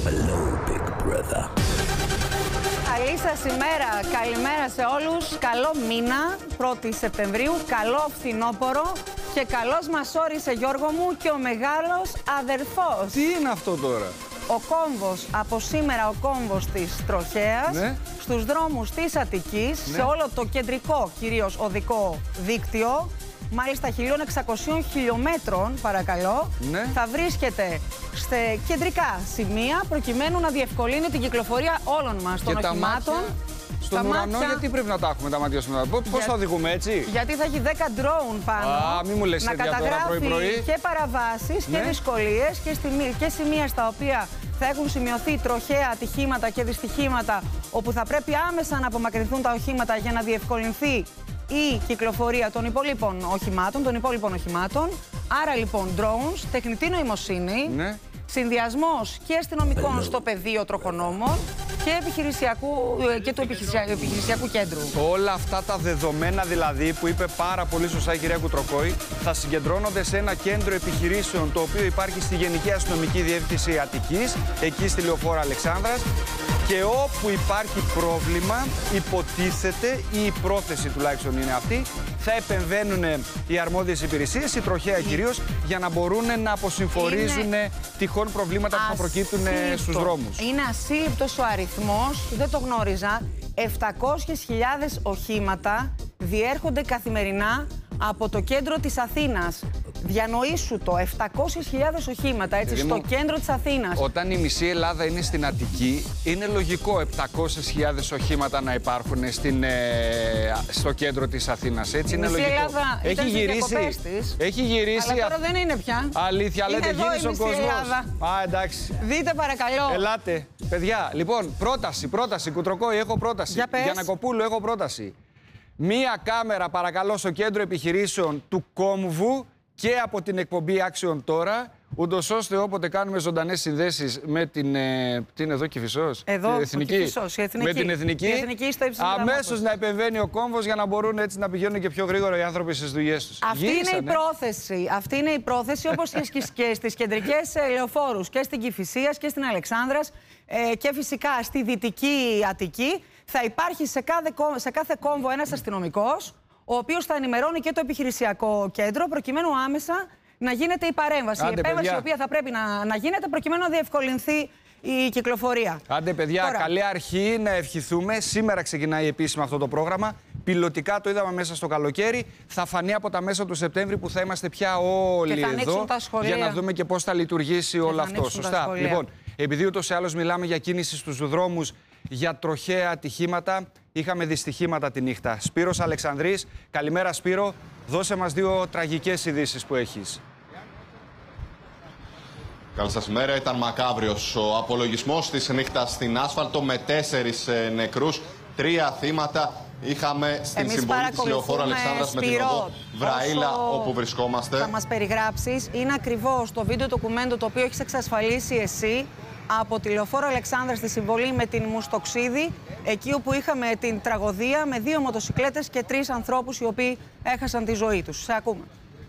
Hello, Big Brother. Καλή σας ημέρα, καλημέρα σε όλους. Καλό μήνα, 1η Σεπτεμβρίου, καλό φθινόπωρο και καλώς μας όρισε, Γιώργο μου, και ο μεγάλος αδερφός. Τι είναι αυτό τώρα? Ο κόμβος, από σήμερα ο κόμβος της Τροχέας, ναι, στους δρόμους της Αττικής, ναι, σε όλο το κεντρικό κυρίως οδικό δίκτυο, μάλιστα 1.600 χιλιόμετρων, παρακαλώ, ναι, θα βρίσκεται σε κεντρικά σημεία προκειμένου να διευκολύνει την κυκλοφορία όλων μας των οχημάτων. Στον ουρανό, γιατί πρέπει να τα έχουμε τα μάτια στον ουρανό? Πώς θα οδηγούμε έτσι? Γιατί θα έχει 10 drone πάνω. Μη μου λες να καταγράφει πρωί-πρωί και παραβάσεις, ναι, και δυσκολίες και σημεία στα οποία θα έχουν σημειωθεί τροχαία ατυχήματα και δυστυχήματα, όπου θα πρέπει άμεσα να απομακρυνθούν τα οχήματα για να διευκολυνθεί η κυκλοφορία των υπόλοιπων οχημάτων. Άρα λοιπόν drones, τεχνητή νοημοσύνη, ναι, συνδυασμός και αστυνομικών στο πεδίο τροχονόμων και του επιχειρησιακού κέντρου. Όλα αυτά τα δεδομένα δηλαδή που είπε πάρα πολύ σωστά η κυρία Κουτροκόη θα συγκεντρώνονται σε ένα κέντρο επιχειρήσεων το οποίο υπάρχει στη Γενική Αστυνομική Διεύθυνση Αττικής, εκεί στη Λεωφόρο Αλεξάνδρας, και όπου υπάρχει πρόβλημα, υποτίθεται, ή η πρόθεση τουλάχιστον είναι αυτή, θα επεμβαίνουν οι αρμόδιες υπηρεσίες, η τροχέα κυρίως, για να μπορούν να αποσυμφορίζουν τυχόν προβλήματα που θα προκύπτουν στους δρόμους. Είναι ασύλληπτος ο αριθμός, δεν το γνώριζα, 700.000 οχήματα διέρχονται καθημερινά από το κέντρο της Αθήνας. Διανοήσου το, 700.000 οχήματα, έτσι, στο κέντρο της Αθήνας. Όταν η μισή Ελλάδα είναι στην Αττική, είναι λογικό 700.000 οχήματα να υπάρχουν στο κέντρο της Αθήνας. Έτσι, είναι λογικό. Ελλάδα έχει γυρίσει. Αλλά τώρα δεν είναι πια. Αλήθεια, λέτε, γύρισε ο κόσμος. Εντάξει. Δείτε παρακαλώ. Ελάτε. Παιδιά, λοιπόν, πρόταση, Κουτροκόη, έχω πρόταση. Για Γιαννακοπούλου, έχω πρόταση. Μία κάμερα, παρακαλώ, στο κέντρο επιχειρήσεων του κόμβου και από την εκπομπή Action τώρα, ούτως ώστε όποτε κάνουμε ζωντανές συνδέσεις με την. Τι είναι εδώ, Κηφισός? Εδώ, Εθνική. Με την Εθνική. Αμέσως να επεμβαίνει ο κόμβος για να μπορούν έτσι να πηγαίνουν και πιο γρήγορα οι άνθρωποι στις δουλειές τους. Αυτή είναι η πρόθεση, όπως και στις κεντρικές λεωφόρους, και στην Κηφισίας και στην Αλεξάνδρας, και φυσικά στη Δυτική Αττική. Θα υπάρχει σε κάθε κόμβο ένας αστυνομικός, ο οποίος θα ενημερώνει και το επιχειρησιακό κέντρο, προκειμένου άμεσα να γίνεται η παρέμβαση. Η επέμβαση, η οποία θα πρέπει να γίνεται προκειμένου να διευκολυνθεί η κυκλοφορία. Άντε, παιδιά, τώρα, καλή αρχή, να ευχηθούμε. Σήμερα ξεκινάει επίσημα αυτό το πρόγραμμα. Πιλωτικά το είδαμε μέσα στο καλοκαίρι. Θα φανεί από τα μέσα του Σεπτέμβρη που θα είμαστε πια όλοι εδώ για να δούμε και πώς θα λειτουργήσει όλο αυτό. Σωστά. Λοιπόν, επειδή ούτως ή άλλως μιλάμε για κίνηση στους δρόμους, για τροχαία ατυχήματα, είχαμε δυστυχήματα τη νύχτα. Σπύρος Αλεξανδρής, καλημέρα Σπύρο, δώσε μας δύο τραγικές ειδήσεις που έχεις. Καλή σας ημέρα. Ήταν μακάβριος ο απολογισμός της νύχτας στην άσφαλτο με 4 νεκρούς, 3 θύματα. Είχαμε στην συμβολή της Λεωφόρου Αλεξάνδρας με την οδό Βραήλα, όπου βρισκόμαστε. Θα μας περιγράψεις, είναι ακριβώς το βίντεο ντοκουμέντο το οποίο έχεις εξασφαλίσει εσύ από τη Λεωφόρο Αλεξάνδρα στη συμβολή με την Μουστοξίδη, εκεί όπου είχαμε την τραγωδία με 2 μοτοσικλέτες και 3 ανθρώπους οι οποίοι έχασαν τη ζωή τους. Σε ακούμε.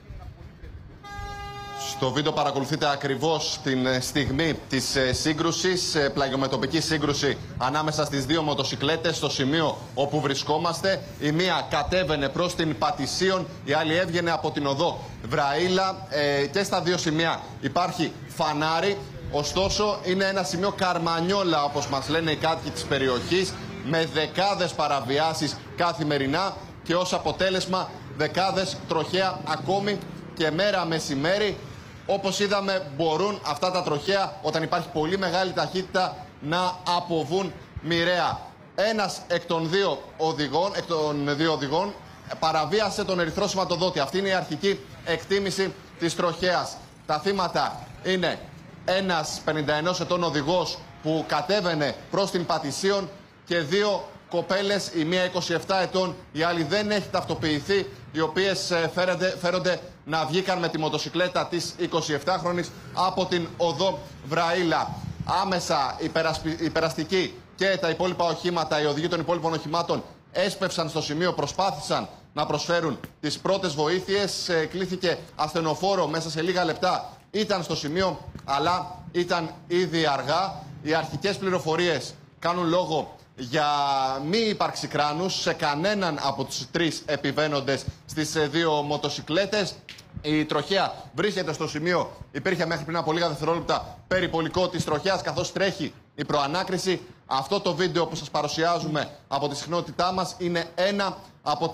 Στο βίντεο παρακολουθείτε ακριβώς την στιγμή της σύγκρουσης, πλαγιομετωπική σύγκρουση ανάμεσα στις 2 μοτοσικλέτες στο σημείο όπου βρισκόμαστε. Η μία κατέβαινε προς την Πατησίων, η άλλη έβγαινε από την οδό Βραήλα, και στα 2 σημεία υπάρχει φανάρι. Ωστόσο, είναι ένα σημείο καρμανιόλα, όπως μας λένε οι κάτοικοι της περιοχής, με δεκάδες παραβιάσεις καθημερινά και ως αποτέλεσμα δεκάδες τροχαία ακόμη και μέρα μεσημέρι. Όπως είδαμε, μπορούν αυτά τα τροχαία, όταν υπάρχει πολύ μεγάλη ταχύτητα, να αποβούν μοιραία. Ένας εκ των δύο οδηγών παραβίασε τον ερυθρό σηματοδότη. Αυτή είναι η αρχική εκτίμηση της τροχαίας. Τα θύματα είναι ένας 51 ετών οδηγός που κατέβαινε προς την Πατησίων και 2 κοπέλες, η μία 27 ετών, η άλλη δεν έχει ταυτοποιηθεί, οι οποίες φέρονται να βγήκαν με τη μοτοσικλέτα της 27χρονης από την οδό Βραήλα. Άμεσα η περαστική και τα υπόλοιπα οχήματα, οι οδηγοί των υπόλοιπων οχημάτων έσπευσαν στο σημείο, προσπάθησαν να προσφέρουν τις πρώτες βοήθειες. Κλήθηκε ασθενοφόρο μέσα σε λίγα λεπτά, ήταν στο σημείο, αλλά ήταν ήδη αργά. Οι αρχικές πληροφορίες κάνουν λόγο για μη ύπαρξη κράνους σε κανέναν από τους 3 επιβαίνοντες στις 2 μοτοσικλέτες. Η τροχέα βρίσκεται στο σημείο, υπήρχε μέχρι πριν από λίγα δευτερόλεπτα περιπολικό της τροχέας καθώς τρέχει η προανάκριση. Αυτό το βίντεο που σας παρουσιάζουμε από τη συχνότητά μας είναι ένα από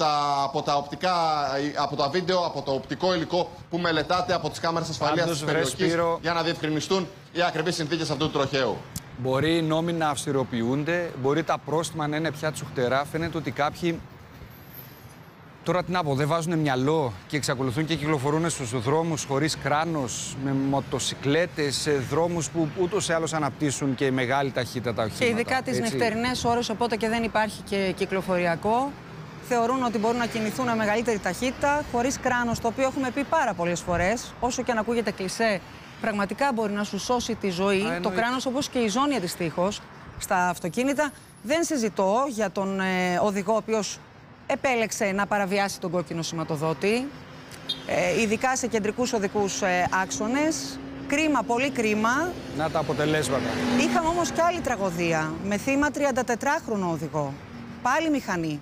τα βίντεο, από το οπτικό υλικό που μελετάτε από τις κάμερες ασφαλείας της περιοχής για να διευκρινιστούν οι ακριβείς συνθήκες αυτού του τροχαίου. Μπορεί οι νόμοι να αυστηροποιούνται, μπορεί τα πρόστιμα να είναι πια τσουχτερά. Φαίνεται ότι κάποιοι, τώρα τι να πω, δεν βάζουν μυαλό και εξακολουθούν και κυκλοφορούν στους δρόμους χωρίς κράνος, με μοτοσικλέτες, σε δρόμους που ούτως ή άλλως αναπτύσσουν και μεγάλη ταχύτητα τα οχήματα. Και ειδικά τις νυχτερινές ώρες, οπότε και δεν υπάρχει και κυκλοφοριακό. Θεωρούν ότι μπορούν να κινηθούν με μεγαλύτερη ταχύτητα, χωρίς κράνος, το οποίο έχουμε πει πάρα πολλές φορές. Όσο και αν ακούγεται κλισέ, πραγματικά μπορεί να σου σώσει τη ζωή. Το κράνος, όπως και η ζώνη αντιστοίχως στα αυτοκίνητα. Δεν συζητώ για τον οδηγό ο οποίος επέλεξε να παραβιάσει τον κόκκινο σηματοδότη, ειδικά σε κεντρικούς οδικούς άξονες. Κρίμα, πολύ κρίμα. Να τα αποτελέσματα. Είχαμε όμως και άλλη τραγωδία, με θύμα 34χρονο οδηγό. Πάλι μηχανή.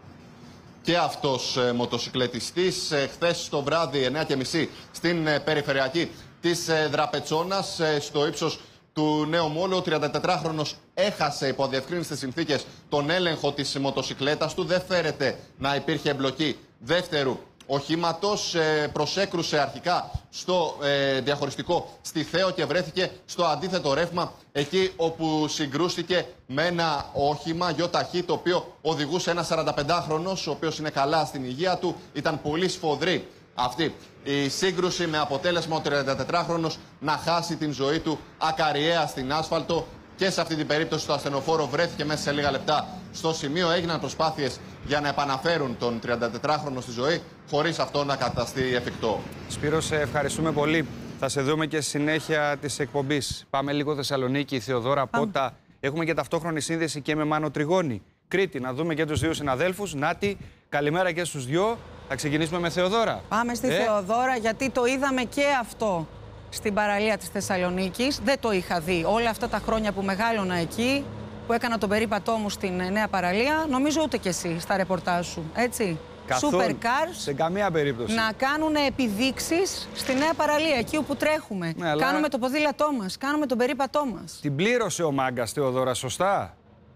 Και αυτός μοτοσικλετιστής χθες το βράδυ 9:30 στην περιφερειακή της Δραπετσόνας, στο ύψος του Νέου Μόλου, ο 34χρονος έχασε υπό αδιευκρίνιστες συνθήκες τον έλεγχο της μοτοσικλέτας του. Δεν φέρεται να υπήρχε εμπλοκή δεύτερου οχήματος. Προσέκρουσε αρχικά στο διαχωριστικό στη Θέο και βρέθηκε στο αντίθετο ρεύμα, εκεί όπου συγκρούστηκε με ένα όχημα γιοταχή, το οποίο οδηγούσε ένα 45χρονος, ο οποίος είναι καλά στην υγεία του. Ήταν πολύ σφοδρή αυτή η σύγκρουση, με αποτέλεσμα ο 34χρονος να χάσει την ζωή του ακαριέα στην άσφαλτο. Και σε αυτή την περίπτωση το ασθενοφόρο βρέθηκε μέσα σε λίγα λεπτά στο σημείο. Έγιναν προσπάθειες για να επαναφέρουν τον 34χρονο στη ζωή, χωρίς αυτό να καταστεί εφικτό. Σπύρο, σε ευχαριστούμε πολύ. Θα σε δούμε και στη συνέχεια της εκπομπής. Πάμε λίγο Θεσσαλονίκη, Θεοδώρα Πότα. Έχουμε και ταυτόχρονη σύνδεση και με Μάνο Τριγώνη. Κρήτη, να δούμε και τους δύο συναδέλφους. Νάτι, καλημέρα και στους δυο. Θα ξεκινήσουμε με Θεοδώρα. Πάμε στη Θεοδώρα, γιατί το είδαμε και αυτό στην παραλία της Θεσσαλονίκης. Δεν το είχα δει όλα αυτά τα χρόνια που μεγάλωνα εκεί, που έκανα τον περίπατό μου στην νέα παραλία. Νομίζω ούτε κι εσύ στα ρεπορτάζ σου, έτσι. Καθόλου, Super cars, σε καμία περίπτωση. να κάνουν επιδείξεις στη νέα παραλία, εκεί όπου τρέχουμε. Ναι, αλλά... Κάνουμε το ποδήλατό μας, κάνουμε τον περίπατό μας. Την πλήρωσε ο μάγκας, Θεοδώρα, σωστά?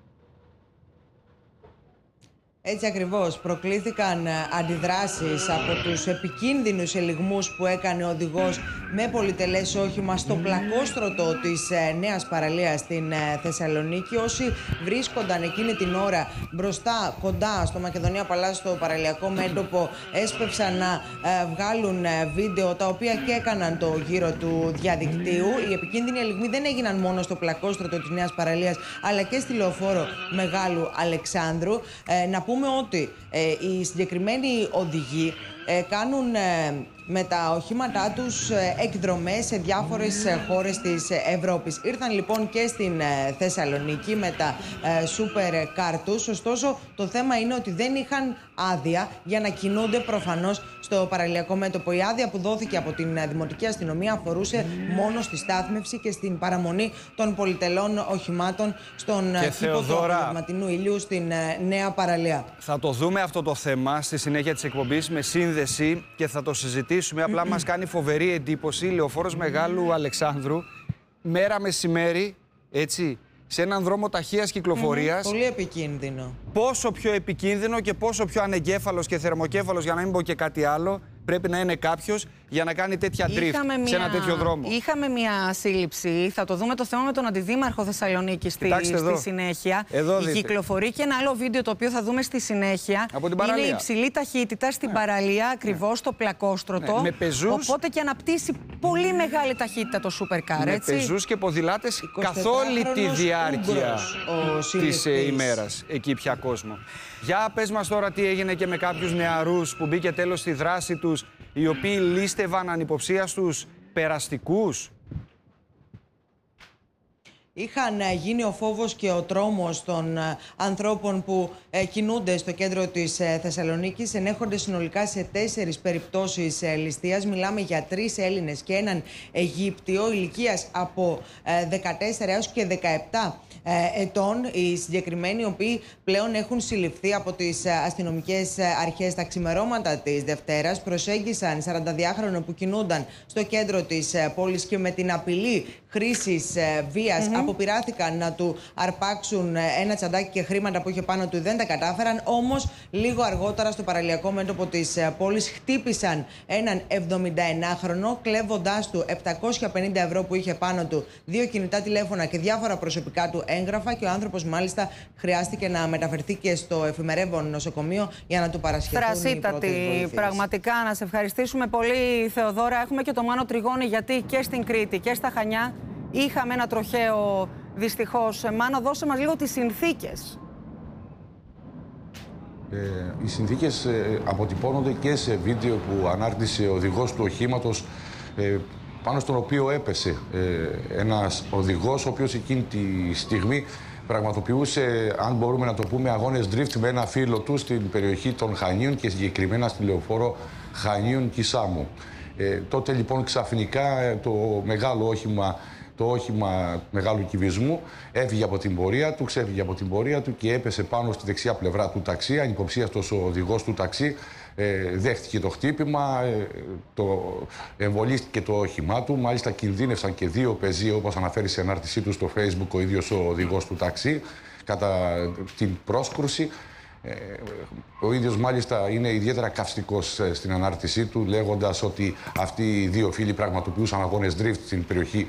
Έτσι ακριβώς. Προκλήθηκαν αντιδράσεις από τους επικίνδυνους ελιγμούς που έκανε ο οδηγός με πολυτελές όχημα στο πλακόστρωτο της νέας παραλίας στην Θεσσαλονίκη. Όσοι βρίσκονταν εκείνη την ώρα μπροστά, κοντά στο Μακεδονία Παλάς, στο παραλιακό μέτωπο, έσπευσαν να βγάλουν βίντεο, τα οποία και έκαναν το γύρο του διαδικτύου. Οι επικίνδυνοι ελιγμοί δεν έγιναν μόνο στο πλακόστρωτο της νέας παραλίας, αλλά και στη λεωφόρο Μεγάλου Αλεξάνδρου. Να πούμε ότι οι συγκεκριμένοι οδηγοί κάνουν με τα οχήματά τους εκδρομές σε διάφορες χώρες της Ευρώπης. Ήρθαν λοιπόν και στην Θεσσαλονίκη με τα super car τους. Ωστόσο, το θέμα είναι ότι δεν είχαν άδεια για να κινούνται προφανώς στο παραλιακό μέτωπο. Η άδεια που δόθηκε από την Δημοτική Αστυνομία αφορούσε μόνο στη στάθμευση και στην παραμονή των πολυτελών οχημάτων στον κήπο του απογευματινού ηλιού στην νέα παραλία. Θα το δούμε αυτό το θέμα στη συνέχεια της εκπομπής με σύνδεση και θα το συζητήσουμε. Απλά μας κάνει φοβερή εντύπωση λεωφόρος Μεγάλου Αλεξάνδρου, μέρα μεσημέρι, έτσι, σε έναν δρόμο ταχείας κυκλοφορίας. Πολύ επικίνδυνο. Πόσο πιο επικίνδυνο και πόσο πιο ανεγκέφαλος και θερμοκέφαλος, για να μην πω και κάτι άλλο, πρέπει να είναι κάποιος για να κάνει τέτοια τριφτ σε ένα τέτοιο δρόμο. Είχαμε μια σύλληψη. Θα το δούμε το θέμα με τον Αντιδήμαρχο Θεσσαλονίκης στη συνέχεια. Εδώ κυκλοφορεί και ένα άλλο βίντεο το οποίο θα δούμε στη συνέχεια. Από την παραλία. Είναι υψηλή ταχύτητα στην παραλία, ακριβώς στο πλακόστρωτο. Με πεζούς. Οπότε και αναπτύσσει πολύ μεγάλη ταχύτητα το super car. Με πεζούς και ποδηλάτες καθ' όλη τη διάρκεια της ημέρας. Εκεί πια κόσμο. Για πες μας τώρα τι έγινε και με κάποιους νεαρούς που μπήκε τέλος στη δράση τους, οι οποίοι λίστευαν ανυποψίαστους περαστικούς. είχαν γίνει ο φόβος και ο τρόμος των ανθρώπων που κινούνται στο κέντρο της Θεσσαλονίκης. Ενέχονται συνολικά σε 4 περιπτώσεις ληστείας. Μιλάμε για 3 Έλληνες και έναν Αιγύπτιο ηλικίας από 14 έως και 17 ετών. Οι συγκεκριμένοι, οι οποίοι πλέον έχουν συλληφθεί από τις αστυνομικές αρχές. Τα ξημερώματα της Δευτέρας προσέγγισαν 42χρονο που κινούνταν στο κέντρο της πόλης και με την απειλή χρήσης βίας αποπειράθηκαν να του αρπάξουν ένα τσαντάκι και χρήματα που είχε πάνω του. Δεν τα κατάφεραν, όμως λίγο αργότερα στο παραλιακό μέτωπο της πόλης χτύπησαν έναν 71χρονο, κλέβοντάς του 750 ευρώ που είχε πάνω του, 2 κινητά τηλέφωνα και διάφορα προσωπικά του έγγραφα, και ο άνθρωπος μάλιστα χρειάστηκε να μεταφερθεί και στο εφημερεύον νοσοκομείο για να του παρασχεθούν οι πρώτες βοήθειες. Πραγματικά, να σε ευχαριστήσουμε πολύ, Θεοδώρα. Έχουμε και το Μάνο Τριγώνη, γιατί και στην Κρήτη και στα Χανιά είχαμε ένα τροχαίο, δυστυχώς. Μάνο, δώσε μας λίγο τις συνθήκες. Οι συνθήκες αποτυπώνονται και σε βίντεο που ανάρτησε ο οδηγός του οχήματος, πάνω στον οποίο έπεσε ένας οδηγός, ο οποίος εκείνη τη στιγμή πραγματοποιούσε, αν μπορούμε να το πούμε, αγώνες drift με ένα φίλο του στην περιοχή των Χανίων και συγκεκριμένα στη λεωφόρο Χανίων Κισάμου. Τότε λοιπόν ξαφνικά το όχημα μεγάλου κυβισμού έφυγε από την πορεία του, ξέφυγε από την πορεία του και έπεσε πάνω στη δεξιά πλευρά του ταξί. Ανυποψίαστος ο οδηγός του ταξί δέχτηκε το χτύπημα, εμβολίστηκε το όχημά του. Μάλιστα κινδύνευσαν και 2 πεζοί, όπως αναφέρει σε ανάρτησή του στο Facebook ο ίδιος ο οδηγός του ταξί, κατά την πρόσκρουση. Ο ίδιος μάλιστα είναι ιδιαίτερα καυστικός στην ανάρτησή του, λέγοντας ότι αυτοί οι 2 φίλοι πραγματοποιούσαν αγώνες drift στην περιοχή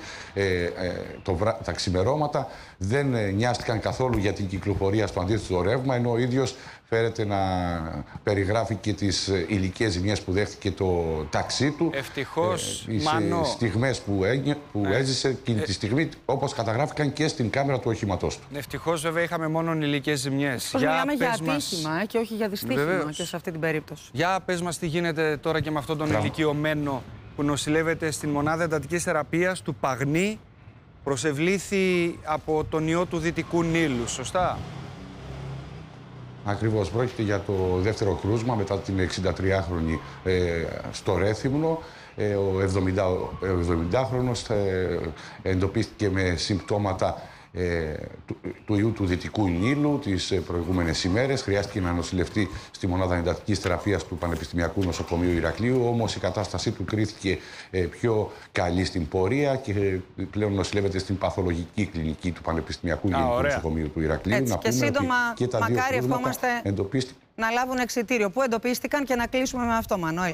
τα ξημερώματα. Δεν νοιάστηκαν καθόλου για την κυκλοφορία στο αντίθετο ρεύμα, ενώ ο ίδιος φέρεται να περιγράφει και τις ηλικές ζημιές που δέχτηκε το ταξί του. Ευτυχώς, οι στιγμές που έζησε εκείνη τη στιγμή, όπως καταγράφηκαν και στην κάμερα του οχήματός του. Ευτυχώς, βέβαια, είχαμε μόνο ηλικές ζημιές. Μιλάμε για ατύχημα και όχι για δυστύχημα και σε αυτή την περίπτωση. Για πες μας τι γίνεται τώρα και με αυτόν τον ηλικιωμένο που νοσηλεύεται στην μονάδα εντατικής θεραπείας του Παγνή. Προσευλήθη από τον ιό του Δυτικού Νείλου, σωστά? Ακριβώς, πρόκειται για το δεύτερο κρούσμα μετά την 63χρονη στο Ρέθυμνο. Ο 70χρονος εντοπίστηκε με συμπτώματα του ιού του Δυτικού Νείλου τις προηγούμενες ημέρες. Χρειάστηκε να νοσηλευτεί στη μονάδα εντατικής θεραπείας του Πανεπιστημιακού Νοσοκομείου Ηρακλείου, όμως η κατάστασή του κρίθηκε πιο καλή στην πορεία και πλέον νοσηλεύεται στην παθολογική κλινική του Πανεπιστημιακού Νοσοκομείου του Ηρακλείου. Έτσι, να και σύντομα, και τα μακάρι ευχόμαστε να λάβουν εξιτήριο. Πού εντοπίστηκαν και να κλείσουμε με αυτό, Μανώλη?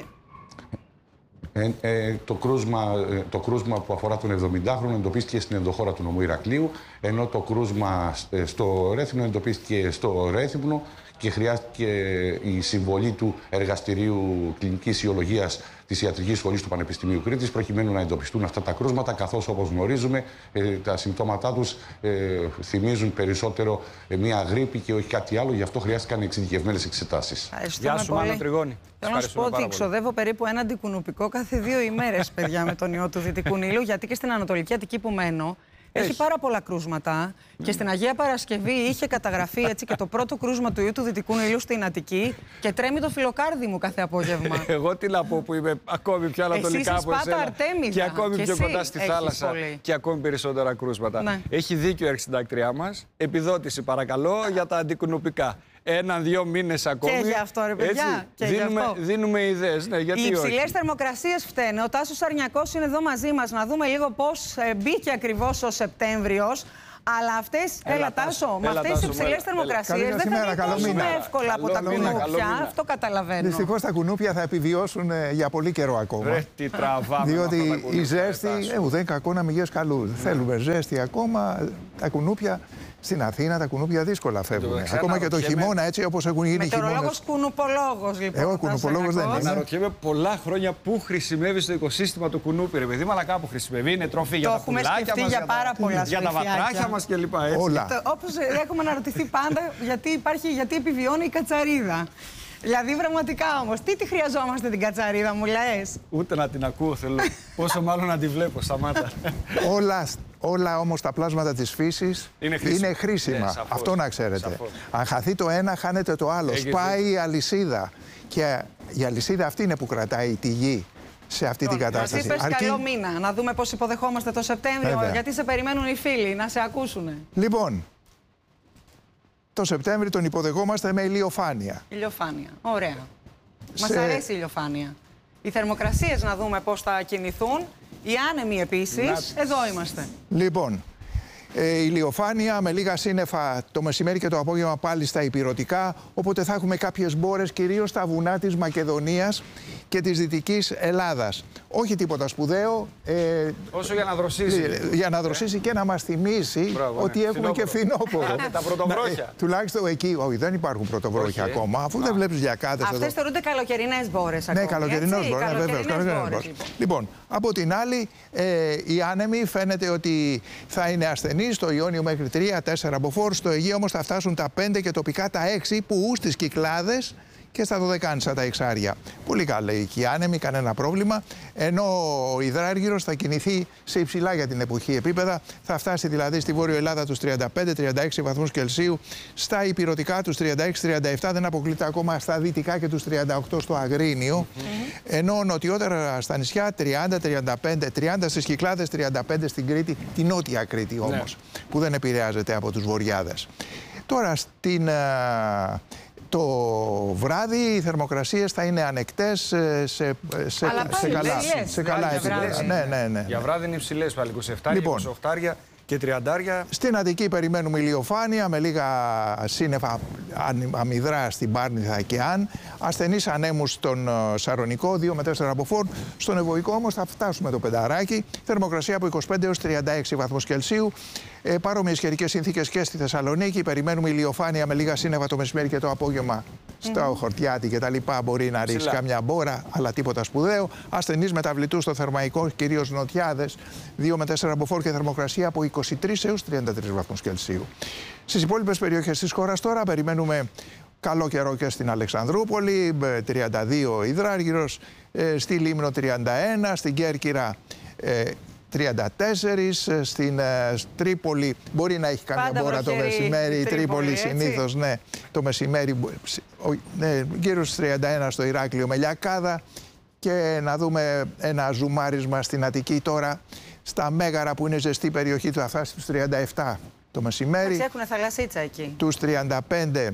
Το κρούσμα που αφορά τον 70χρονο εντοπίστηκε στην ενδοχώρα του νομού Ηρακλείου, ενώ το κρούσμα στο Ρέθυμνο εντοπίστηκε στο Ρέθυμνο και χρειάστηκε η συμβολή του Εργαστηρίου Κλινικής Ιολογίας της Ιατρικής Σχολής του Πανεπιστημίου Κρήτης προκειμένου να εντοπιστούν αυτά τα κρούσματα, καθώς όπως γνωρίζουμε τα συμπτώματά τους θυμίζουν περισσότερο μια γρίπη και όχι κάτι άλλο, γι' αυτό χρειάστηκαν εξειδικευμένες εξετάσεις. Γεια σου, Μάνο Τριγώνη. Θέλω να σου πω ότι ξοδεύω περίπου ένα αντικουνουπικό κάθε 2 ημέρες, παιδιά, με τον ιό του Δυτικού Νείλου, γιατί και στην Ανατολική Αττική που μένω έχει πάρα πολλά κρούσματα. Και στην Αγία Παρασκευή είχε καταγραφεί έτσι και το πρώτο κρούσμα του ιού του Δυτικού Νείλου στην Αττική και τρέμει το φιλοκάρδι μου κάθε απόγευμα. Εγώ τι να πω που είμαι ακόμη πιο ανατολικά από εσένα και ακόμη πιο κοντά στη θάλασσα και ακόμη περισσότερα κρούσματα. Ναι. Έχει δίκιο η αρχισυντάκτριά μας. Επιδότηση παρακαλώ για τα αντικουνουπικά. 1-2 μήνες ακόμη. Και για αυτό, ρε παιδιά. Έτσι, δίνουμε ιδέες. Ναι, γιατί οι υψηλές θερμοκρασίες φταίνε. Ο Τάσος Αρνιακός είναι εδώ μαζί μας. Να δούμε λίγο πώς μπήκε ακριβώς ο Σεπτέμβριος. Αλλά αυτές, Τάσο, με αυτές τις υψηλές θερμοκρασίες δεν θα βγούμε εύκολα από τα κουνούπια. Αυτό καταλαβαίνω. Δυστυχώς τα κουνούπια θα επιβιώσουν για πολύ καιρό ακόμα. Τι τραβάμε. Διότι η ζέστη, ουδέν κακό να μην γες καλού. Θέλουμε ζέστη ακόμα. Τα κουνούπια στην Αθήνα, τα κουνούπια δύσκολα φεύγουν. Ακόμα και το χειμώνα, έτσι όπως έχουν γίνει χειμώνες. Μετεωρολόγος κουνουπολόγος, λοιπόν. Εγώ κουνουπολόγος δεν είμαι. Αναρωτιέμαι πολλά χρόνια πού χρησιμεύει στο οικοσύστημα το κουνούπι, ρε παιδί, αλλά κάπου χρησιμεύει. Είναι τροφή για τα πουλάκια μας, για τα βατράχια μας κλπ. Όπως έχουμε αναρωτηθεί πάντα γιατί επιβιώνει η κατσαρίδα. Δηλαδή, πραγματικά όμως, τι τη χρειαζόμαστε την κατσαρίδα, μου λες? Ούτε να την ακούω θέλω. Πόσο μάλλον να τη βλέπω, σταμάτα. Όλα όμως τα πλάσματα της φύσης είναι χρήσιμα. Ναι, σαφώς, αυτό να ξέρετε. Σαφώς. Αν χαθεί το ένα, χάνεται το άλλο. Σπάει η αλυσίδα. Και η αλυσίδα αυτή είναι που κρατάει τη γη σε αυτή την κατάσταση. Μας είπες καλό μήνα, να δούμε πώς υποδεχόμαστε το Σεπτέμβριο, γιατί σε περιμένουν οι φίλοι να σε ακούσουν. Λοιπόν, το Σεπτέμβριο τον υποδεχόμαστε με ηλιοφάνεια. Ηλιοφάνεια, ωραία. Μας αρέσει η ηλιοφάνεια. Οι θερμοκρασίες να δούμε πώς θα κινηθούν, οι άνεμοι επίσης, εδώ είμαστε. Λοιπόν, ηλιοφάνεια με λίγα σύννεφα το μεσημέρι και το απόγευμα πάλι στα ηπειρωτικά, οπότε θα έχουμε κάποιες μπόρες κυρίως στα βουνά της Μακεδονίας και της Δυτικής Ελλάδας. Όχι τίποτα σπουδαίο. Όσο για να δροσίσει. Για να δροσίσει και να μας θυμίσει ότι έχουμε και φθινόπωρο. Τα πρωτοβρόχια. Τουλάχιστον εκεί, όχι, δεν υπάρχουν πρωτοβρόχια ακόμα, αφού δεν βλέπεις λιακάτες εδώ. Αυτές θεωρούνται καλοκαιρινές μπόρες ακόμα. Ναι, καλοκαιρινές μπόρες, βεβαίως. Λοιπόν, από την άλλη, οι άνεμοι φαίνεται ότι θα είναι ασθενείς στο Ιόνιο μέχρι 3-4 μποφόρ, στο Αιγαίο όμως θα φτάσουν τα 5 και τοπικά τα 6 που στις Κυκλάδες και στα Δωδεκάνησα τα εξάρια. Πολύ καλή η άνεμη, κανένα πρόβλημα. Ενώ ο υδράργυρος θα κινηθεί σε υψηλά για την εποχή επίπεδα. Θα φτάσει δηλαδή στη Βόρειο Ελλάδα τους 35-36 βαθμούς Κελσίου. Στα ηπειρωτικά τους 36-37, δεν αποκλείται ακόμα στα δυτικά και τους 38 στο Αγρίνιο. Ενώ νοτιότερα στα νησιά 30-35, 30 στις Κυκλάδες, 35 στην Κρήτη, τη νότια Κρήτη όμως, που δεν επηρεάζεται από τους βορειάδες. Τώρα το βράδυ οι θερμοκρασίες θα είναι ανεκτές σε καλά επίπεδα. Ναι. Για βράδυ είναι υψηλές πάλι, 27, λοιπόν, 28 και 30. Στην Αττική περιμένουμε ηλιοφάνεια με λίγα σύννεφα αμυδρά στην Πάρνηθα και Αν. Ασθενείς ανέμους στον Σαρονικό, 2 με 4 μποφόρ. Στον Ευωικό όμως θα φτάσουμε το πενταράκι. Θερμοκρασία από 25 έως 36 βαθμούς Κελσίου. Παρόμοιες καιρικές συνθήκες και στη Θεσσαλονίκη. Περιμένουμε ηλιοφάνεια με λίγα σύννεφα το μεσημέρι και το απόγευμα στο Χορτιάτι και τα λοιπά. Μπορεί να ρίξει καμιά μπόρα, αλλά τίποτα σπουδαίο. Ασθενείς μεταβλητούς στο Θερμαϊκό, κυρίως νοτιάδες, 2 με 4 μποφόρ και θερμοκρασία από 23 έως 33 βαθμούς Κελσίου. Στις υπόλοιπες περιοχές της χώρας τώρα περιμένουμε καλό καιρό και στην Αλεξανδρούπολη, 32 υδράργυρος, στη Λίμνο 31, στην Κέρκυρα 34, στην Τρίπολη μπορεί να έχει καμία μπόρα το μεσημέρι. Η Τρίπολη συνήθως, ναι, το μεσημέρι, γύρω στις 31 στο Ηράκλειο με λιακάδα. Και να δούμε ένα ζουμάρισμα στην Αττική τώρα, στα Μέγαρα που είναι ζεστή περιοχή, θα φτάσει στους 37 το μεσημέρι. Έχουν θαλασσίτσα εκεί. Τους 35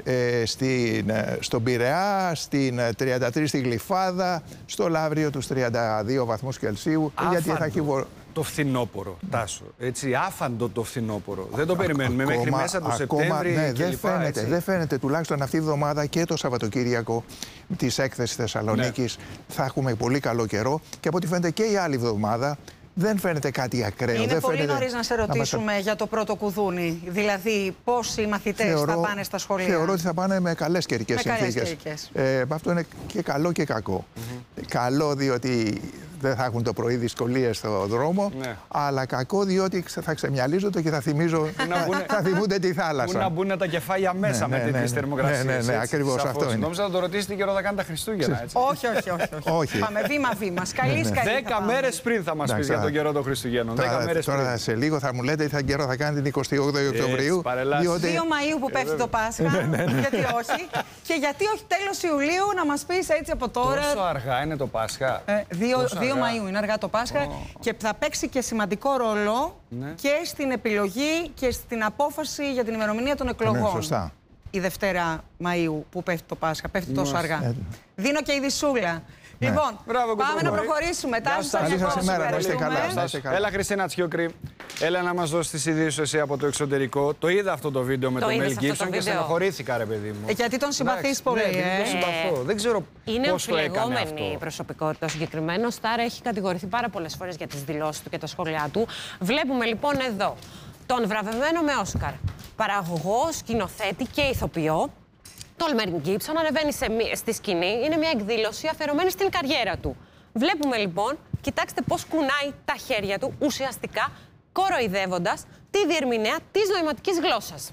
στον Πειραιά, στην 33 στη Γλυφάδα, στο Λαύριο τους 32 βαθμούς Κελσίου. Γιατί θα έχει το φθινόπωρο, Τάσο. Έτσι, άφαντο το φθινόπωρο. Δεν το περιμένουμε μέχρι μέσα του Σεπτέμβρη. Ναι, δεν φαίνεται τουλάχιστον αυτή τη βδομάδα και το Σαββατοκύριακο της έκθεσης Θεσσαλονίκης θα έχουμε πολύ καλό καιρό και από ό,τι φαίνεται και η άλλη εβδομάδα. Δεν φαίνεται κάτι ακραίο. Είναι πολύ νωρίς να σε ρωτήσουμε για το πρώτο κουδούνι. Δηλαδή, πόσοι μαθητές θα πάνε στα σχολεία. Θεωρώ ότι θα πάνε με καλές καιρικές συνθήκες. Αυτό είναι και καλό και κακό. Καλό διότι δεν θα έχουν το πρωί δυσκολίες στο δρόμο, αλλά κακό διότι θα ξεμυαλίζονται και θα θυμούνται τη θάλασσα. Πού να μπουν τα κεφάλια μέσα με τέτοιες θερμοκρασίες. Ναι, ακριβώς αυτό είναι. Νόμιζα να το ρωτήσει τι καιρό θα κάνει τα Χριστούγεννα. Όχι. Πάμε βήμα-βήμα. Καλή 10 μέρες πριν θα μας πεις για τον καιρό των Χριστουγέννων. Τώρα σε λίγο θα μου λέτε τι καιρό θα κάνει την 28η Οκτωβρίου. 2 Μαΐου που πέφτει το Πάσχα. Γιατί όχι. Και γιατί όχι τέλος Ιουλίου να μας πεις έτσι από τώρα. Πόσο αργά είναι το Πάσχα. 2 Μαΐου είναι αργά το Πάσχα και θα παίξει και σημαντικό ρόλο και στην επιλογή και στην απόφαση για την ημερομηνία των εκλογών. Σωστά. Η Δευτέρα Μαΐου που πέφτει το Πάσχα, πέφτει τόσο αργά. Δίνω και η δισούλα. Λοιπόν, πάμε να προχωρήσουμε. Τάση, Έλα, Χριστίνα Τσιόκρη, έλα να μας δώσεις τις ειδήσεις σου εσύ από το εξωτερικό. Το είδα αυτό το βίντεο με τον Μέλ Γκίμπσον και στενοχωρήθηκα, ρε παιδί μου. Γιατί τον συμπαθείς πολύ. Τον συμπαθώ. Δεν ξέρω πώς το έκανε αυτό. Είναι προσωπικότητα. Ο συγκεκριμένος Στάρ έχει κατηγορηθεί πάρα πολλές φορές για τις δηλώσεις του και τα σχόλιά του. Βλέπουμε λοιπόν εδώ τον βραβευμένο με Όσκαρ παραγωγό, σκηνοθέτη και ηθοποιό. Το Μέλ Γκίμπσον ανεβαίνει στη σκηνή, είναι μια εκδήλωση αφιερωμένη στην καριέρα του. Βλέπουμε λοιπόν, κοιτάξτε πώς κουνάει τα χέρια του, ουσιαστικά κοροϊδεύοντας τη διερμηνέα της νοηματικής γλώσσας.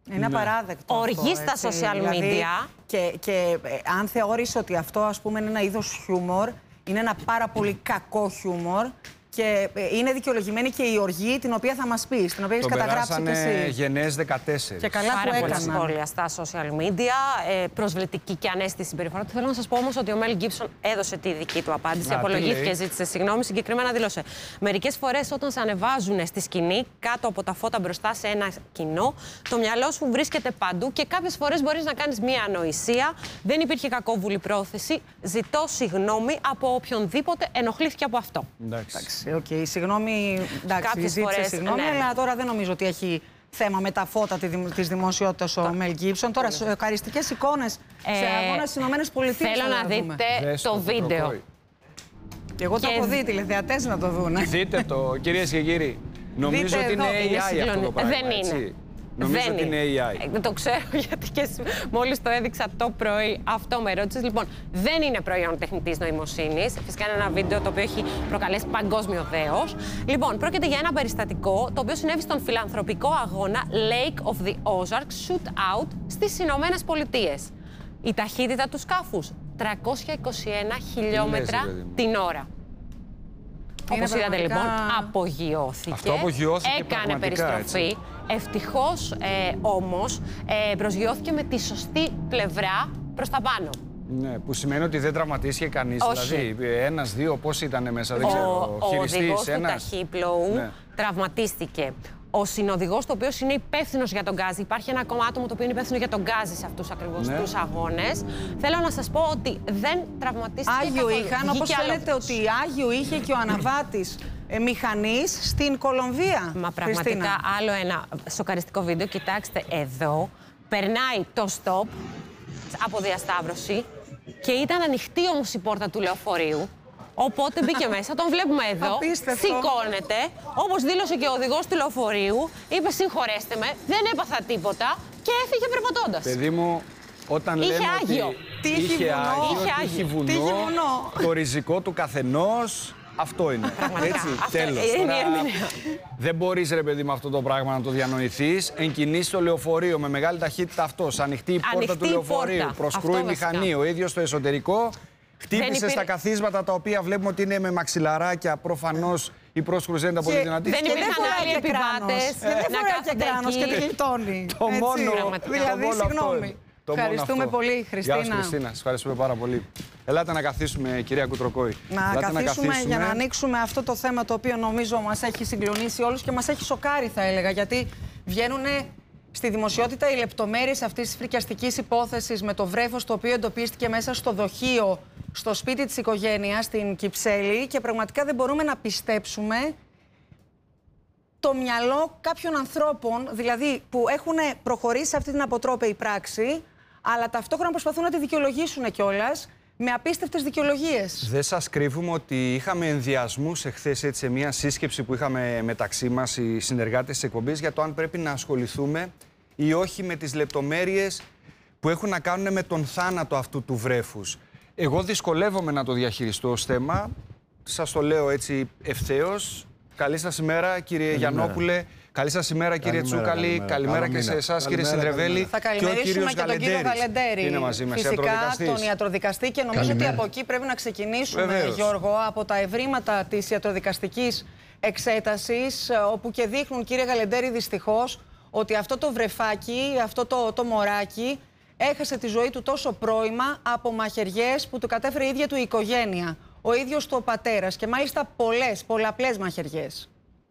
Είναι απαράδεκτο. Οργή στα social media. Δηλαδή, και αν θεώρησε ότι αυτό, ας πούμε, είναι ένα είδος χιούμορ, είναι ένα πάρα πολύ κακό χιούμορ. Και είναι δικαιολογημένη και η οργή την οποία θα μας πεις, την οποία έχεις καταγράψει και εσύ. Γενναίες 14. Και καλά πάρα που πολλά έκανα. σχόλια στα social media, προσβλητική και ανέστητη συμπεριφορά του. Θέλω να σας πω όμως ότι ο Μέλ Γκίψον έδωσε τη δική του απάντηση, απολογήθηκε, ζήτησε συγγνώμη, συγκεκριμένα δήλωσε. Μερικές φορές όταν σε ανεβάζουν στη σκηνή, κάτω από τα φώτα μπροστά σε ένα κοινό, το μυαλό σου βρίσκεται παντού και κάποιες φορές μπορείς να κάνεις μία ανοησία. Δεν υπήρχε κακόβουλη πρόθεση. Ζητώ συγγνώμη από οποιονδήποτε ενοχλήθηκε από αυτό. Εντάξει, οκ, συγγνώμη, Κάποιες ζήτησε φορές, συγγνώμη, ναι. αλλά τώρα δεν νομίζω ότι έχει θέμα με τα φώτα της δημοσιότητας ο Μέλ Γκίψον. Τώρα, σοκαριστικές εικόνες σε αγώνα στις Ηνωμένες Πολιτείες. Θέλω να δείτε το βίντεο. Και εγώ το έχω δει, τηλεθεατές να το δουν. Δείτε το, κυρίες και κύριοι. Νομίζω ότι είναι AI αυτό το πράγμα. Δεν είναι. Έτσι. Νομίζω ότι είναι AI. Το ξέρω γιατί και μόλις το έδειξα το πρωί, αυτό με ρώτησες. Λοιπόν, δεν είναι προϊόν τεχνητής νοημοσύνης. Φυσικά είναι ένα βίντεο το οποίο έχει προκαλέσει παγκόσμιο δέος. Λοιπόν, πρόκειται για ένα περιστατικό το οποίο συνέβη στον φιλανθρωπικό αγώνα Lake of the Ozarks Shootout στις Ηνωμένες Πολιτείες. Η ταχύτητα του σκάφους 321 χιλιόμετρα την ώρα. Όπως είδατε λοιπόν, απογειώθηκε. Αυτό απογειώθηκε έκανε περιστροφή. Έτσι. Ευτυχώς όμως προσγειώθηκε με τη σωστή πλευρά προς τα πάνω. Ναι, που σημαίνει ότι δεν τραυματίστηκε κανείς. Όχι. Δηλαδή, ένας, δύο, πώς ήταν μέσα, δεν ξέρω. Ο οδηγός του ταχύπλοου Ναι. τραυματίστηκε. Ο συνοδηγός, το οποίο είναι υπεύθυνος για τον γκάζι, υπάρχει ένα ακόμα άτομο το οποίο είναι υπεύθυνο για τον γκάζι σε αυτούς ακριβώς τους αγώνες. Θέλω να σας πω ότι δεν τραυματίστηκε Άγιο καθόλου. είχαν, όπως φαίνεται ότι Άγιο είχε και ο αναβάτης μηχανής στην Κολομβία. Μα πραγματικά Χριστίνα. άλλο ένα σοκαριστικό βίντεο. Κοιτάξτε εδώ, περνάει το stop από διασταύρωση και ήταν ανοιχτή όμως η πόρτα του λεωφορείου. Οπότε μπήκε μέσα, τον βλέπουμε εδώ, Απίστευτο. σηκώνεται, όπως δήλωσε και ο οδηγός του λεωφορείου, είπε συγχωρέστε με, δεν έπαθα τίποτα και έφυγε περπατώντας. Παιδί μου, όταν Είχε λέμε Άγιο. ότι Τι είχε βουνό. Άγιο, Είχε τι είχε Τι είχε βουνό, βουνό. το ριζικό του καθενός, αυτό είναι. Έτσι, Αυτό τέλος. είναι η Τώρα, ερμηνεία. δεν μπορείς ρε παιδί με αυτό το πράγμα να το διανοηθείς. Εν κινήσει το λεωφορείο με μεγάλη ταχύτητα αυτός, ανοιχτή η πόρτα Ανοιχτή του η λεωφορείου, πόρτα. προσκρούει Αυτό μηχανή, βασικά. ο ίδιος στο εσωτερικό. Χτύπησε υπήρ- στα καθίσματα τα οποία βλέπουμε ότι είναι με μαξιλαράκια. Προφανώς η πρόσκρουση δεν ήταν πολύ δυνατή. δεν Και υπήρχαν φοράει άλλοι και κράνος. επιβάτες Δεν να φοράει και κάθονται κράνος και εκεί. τη γλιτώνει. Το Έτσι. μόνο. πραγματικά. Δηλαδή, το μόνο αυτό συγγνώμη. είναι. Το μόνο Ευχαριστούμε αυτό. πολύ, Γεια Χριστίνα. σας, Χριστίνα. Σας ευχαριστούμε πάρα πολύ. Ελάτε να καθίσουμε, κυρία Κουτροκόη. Να Ελάτε καθίσουμε για να ανοίξουμε αυτό το θέμα το οποίο νομίζω μας έχει συγκλονίσει όλους και μας έχει σοκάρει, θα έλεγα, γιατί βγαίνουν στη δημοσιότητα οι λεπτομέρειες αυτής της φρικιαστικής υπόθεσης με το βρέφος το οποίο εντοπίστηκε μέσα στο δοχείο, στο σπίτι της οικογένειας, στην Κυψέλη, και πραγματικά δεν μπορούμε να πιστέψουμε το μυαλό κάποιων ανθρώπων, δηλαδή που έχουν προχωρήσει σε αυτή την αποτρόπαιη πράξη, αλλά ταυτόχρονα προσπαθούν να τη δικαιολογήσουν κιόλας με απίστευτες δικαιολογίες. Δεν σας κρύβουμε ότι είχαμε ενδιασμούς εχθές σε μια σύσκεψη που είχαμε μεταξύ μας οι συνεργάτες της εκπομπής για το αν πρέπει να ασχοληθούμε ή όχι με τις λεπτομέρειες που έχουν να κάνουν με τον θάνατο αυτού του βρέφους. Εγώ δυσκολεύομαι να το διαχειριστώ ως θέμα. Σας το λέω έτσι ευθέως. Καλή σας ημέρα, κύριε Γιαννόπουλε. Καλή σας ημέρα, κύριε Τσούκαλη. Καλημέρα και σε εσάς, κύριε Συνδρεβέλη. Θα καλημερίσουμε και τον κύριο Γαλεντέρη. Είναι μαζί μας, φυσικά ιατροδικαστής. τον ιατροδικαστή, και νομίζω ότι από εκεί πρέπει να ξεκινήσουμε, Βεβαίως. Γιώργο, από τα ευρήματα της ιατροδικαστικής εξέτασης, όπου και δείχνουν, κύριε Γαλεντέρη, δυστυχώς, ότι αυτό το βρεφάκι, αυτό το μωράκι, έχασε τη ζωή του τόσο πρώιμα από μαχαιριές που του κατέφερε η ίδια του η οικογένεια. Ο ίδιος του ο πατέρας, και μάλιστα πολλαπλές μαχαιριές.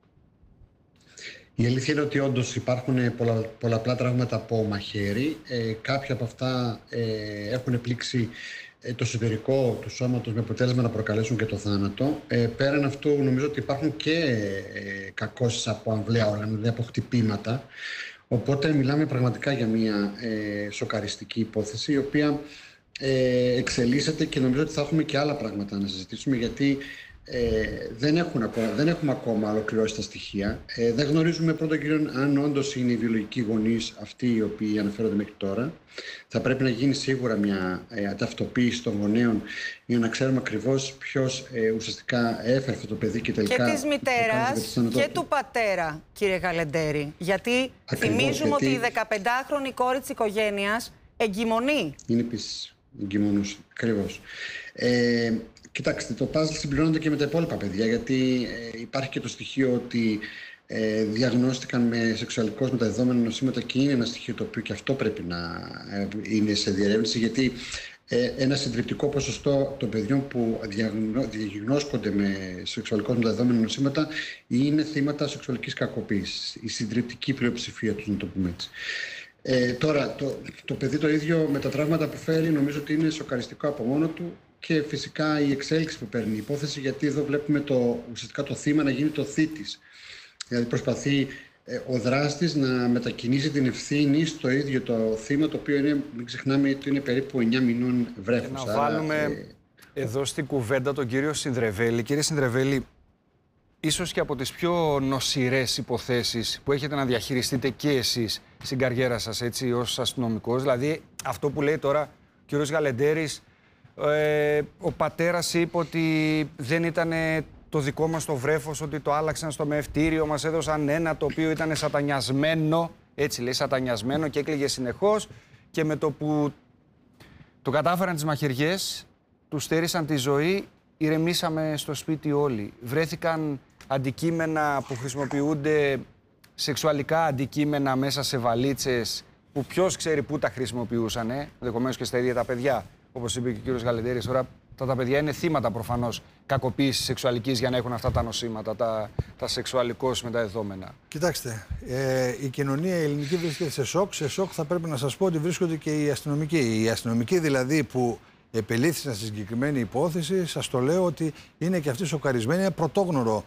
Η αλήθεια είναι ότι όντως υπάρχουν πολλαπλά τραύματα από μαχαίρι. Κάποια από αυτά έχουν πλήξει το εσωτερικό του σώματος με αποτέλεσμα να προκαλέσουν και το θάνατο. Πέραν αυτού, νομίζω ότι υπάρχουν και κακώσεις από αμβλαία όργανα, δηλαδή από χτυπήματα. Οπότε μιλάμε πραγματικά για μια σοκαριστική υπόθεση, η οποία εξελίσσεται, και νομίζω ότι θα έχουμε και άλλα πράγματα να συζητήσουμε, γιατί δεν έχουμε ακόμα ολοκληρώσει τα στοιχεία. Δεν γνωρίζουμε πρώτον κύριο αν όντως είναι οι βιολογικοί γονείς αυτοί οι οποίοι αναφέρονται μέχρι τώρα. Θα πρέπει να γίνει σίγουρα μια ταυτοποίηση των γονέων για να ξέρουμε ακριβώς ποιος ουσιαστικά έφερε αυτό το παιδί και τελικά... Και της μητέρας και του πατέρα, κύριε Γαλεντέρη. Γιατί θυμίζουμε ότι η 15χρονη κόρη της οικογένειας εγκυμονεί. Είναι επίσης εγκυμονούσα, ακριβώς. Κοιτάξτε, το παζλ συμπληρώνεται και με τα υπόλοιπα παιδιά, γιατί υπάρχει και το στοιχείο ότι διαγνώστηκαν με σεξουαλικώς μεταδεδομένα νοσήματα και είναι ένα στοιχείο το οποίο και αυτό πρέπει να είναι σε διερεύνηση, γιατί ένα συντριπτικό ποσοστό των παιδιών που διαγνώσκονται με σεξουαλικώς μεταδεδομένα νοσήματα είναι θύματα σεξουαλικής κακοποίησης. Η συντριπτική πλειοψηφία τους, να το πούμε έτσι. Τώρα, το παιδί το ίδιο με τα τραύματα που φέρει νομίζω ότι είναι σοκαριστικό από μόνο του. Και φυσικά η εξέλιξη που παίρνει η υπόθεση, γιατί εδώ βλέπουμε ουσιαστικά το θύμα να γίνει το θήτης. Δηλαδή προσπαθεί ο δράστης να μετακινήσει την ευθύνη στο ίδιο το θύμα, το οποίο είναι, μην ξεχνάμε, ότι είναι περίπου 9 μηνών βρέφος. Να βάλουμε εδώ στην κουβέντα τον κύριο Συνδρεβέλη. Κύριε Συνδρεβέλη, ίσως και από τις πιο νοσηρές υποθέσεις που έχετε να διαχειριστείτε και εσείς στην καριέρα σας, έτσι, ως αστυνομικός. Δηλαδή αυτό που λέει τώρα ο κύριος Γαλεντέρης, ο πατέρας είπε ότι δεν ήταν το δικό μας το βρέφος, ότι το άλλαξαν στο μευτήριο, μας έδωσαν ένα το οποίο ήταν σατανιασμένο, έτσι λέει, σατανιασμένο και έκλαιγε συνεχώς, και με το που το κατάφεραν τις μαχαιριές, του στέρισαν τη ζωή, ηρεμήσαμε στο σπίτι όλοι. Βρέθηκαν αντικείμενα που χρησιμοποιούνται, σεξουαλικά αντικείμενα μέσα σε βαλίτσες, που ποιος ξέρει πού τα χρησιμοποιούσαν, ενδεχομένως και στα ίδια τα παιδιά. Όπως είπε και ο κύριος Γαλεντέρης, τώρα τα παιδιά είναι θύματα προφανώς κακοποίησης σεξουαλικής για να έχουν αυτά τα νοσήματα, τα σεξουαλικώς μεταδεδομένα. Κοιτάξτε, η κοινωνία η ελληνική βρίσκεται σε σοκ. Σε σοκ θα πρέπει να σας πω ότι βρίσκονται και οι αστυνομικοί. Οι αστυνομικοί δηλαδή που επελήφθησαν στη συγκεκριμένη υπόθεση, σας το λέω ότι είναι και αυτοί σοκαρισμένοι. Είναι πρωτόγνωρο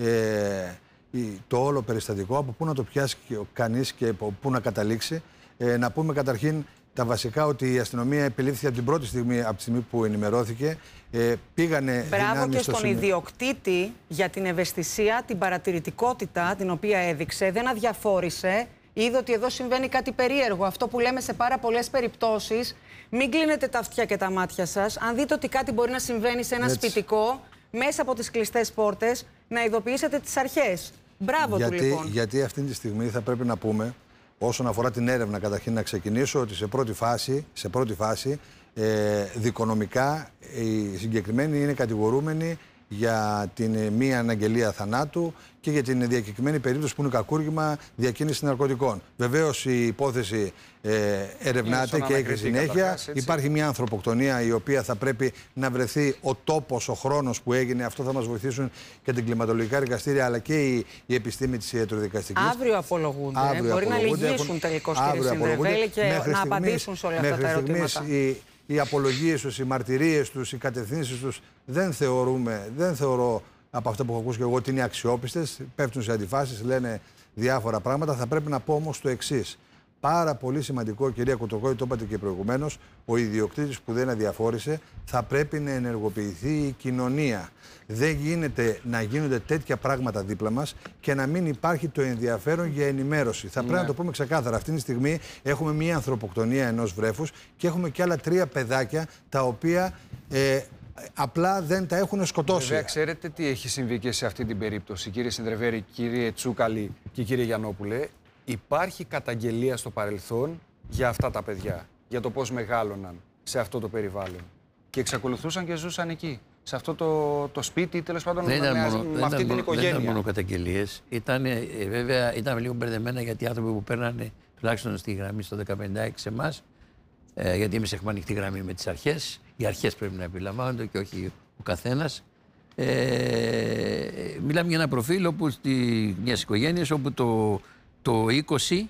το όλο περιστατικό, από πού να το πιάσει κανείς και από πού να καταλήξει. Να πούμε καταρχήν τα βασικά, ότι η αστυνομία επιλήφθηκε από την πρώτη στιγμή, από τη στιγμή που ενημερώθηκε. Πήγανε μπράβο και στον ιδιοκτήτη για την ευαισθησία, την παρατηρητικότητα την οποία έδειξε. Δεν αδιαφόρησε. Είδε ότι εδώ συμβαίνει κάτι περίεργο. Αυτό που λέμε σε πάρα πολλές περιπτώσεις. Μην κλείνετε τα αυτιά και τα μάτια σας. Αν δείτε ότι κάτι μπορεί να συμβαίνει σε ένα σπιτικό, μέσα από τις κλειστές πόρτες, να ειδοποιήσετε τις αρχές. Μπράβο του λοιπόν. Γιατί αυτή τη στιγμή θα πρέπει να πούμε, όσον αφορά την έρευνα, καταρχήν να ξεκινήσω ότι σε πρώτη φάση δικονομικά οι συγκεκριμένοι είναι κατηγορούμενοι για την μη αναγγελία θανάτου και για την διακεκριμένη περίπτωση που είναι κακούργημα διακίνηση ναρκωτικών. Βεβαίως η υπόθεση ερευνάται και έχει συνέχεια. Υπάρχει μια ανθρωποκτονία η οποία θα πρέπει να βρεθεί ο τόπος, ο χρόνος που έγινε. Αυτό θα μας βοηθήσουν και την κλιματολογικά δικαστήρια αλλά και η επιστήμη της ιατροδικαστικής. Αύριο απολογούνται. Μπορεί να λυγίσουν τελικώς, κύριε Συνδρεβέλη, και να απαντήσουν σε όλα αυτά τα ερωτήματα. Οι απολογίες τους, οι μαρτυρίες τους, οι κατευθύνσεις τους δεν θεωρώ από αυτά που έχω ακούσει και εγώ ότι είναι αξιόπιστες. Πέφτουν σε αντιφάσεις, λένε διάφορα πράγματα. Θα πρέπει να πω όμως το εξής. Πάρα πολύ σημαντικό, κυρία Κουτροκόη, το είπατε και προηγουμένως, ο ιδιοκτήτης που δεν αδιαφόρησε, θα πρέπει να ενεργοποιηθεί η κοινωνία. Δεν γίνεται να γίνονται τέτοια πράγματα δίπλα μας και να μην υπάρχει το ενδιαφέρον για ενημέρωση. Θα πρέπει να το πούμε ξεκάθαρα. Αυτή τη στιγμή έχουμε μία ανθρωποκτονία ενός βρέφους και έχουμε και άλλα 3 παιδάκια τα οποία απλά δεν τα έχουν σκοτώσει. Βέβαια, ξέρετε τι έχει συμβεί και σε αυτή την περίπτωση, κύριε Συνδρεβέρη, κύριε Τσούκαλη και κύριε Γιαννόπουλε. Υπάρχει καταγγελία στο παρελθόν για αυτά τα παιδιά, για το πώς μεγάλωναν σε αυτό το περιβάλλον. Και εξακολουθούσαν και ζούσαν εκεί, σε αυτό το σπίτι, τέλος πάντων με αυτή την οικογένεια. Δεν ήταν μόνο καταγγελίες. Βέβαια, ήταν λίγο μπερδεμένα γιατί οι άνθρωποι που παίρνανε, τουλάχιστον στη γραμμή στο 15-16 σε εμάς, γιατί εμείς έχουμε ανοιχτή γραμμή με τις αρχές. Οι αρχές πρέπει να επιλαμβάνονται και όχι ο καθένας. Μιλάμε για ένα προφίλ όπου μιας οικογένειας όπου το 20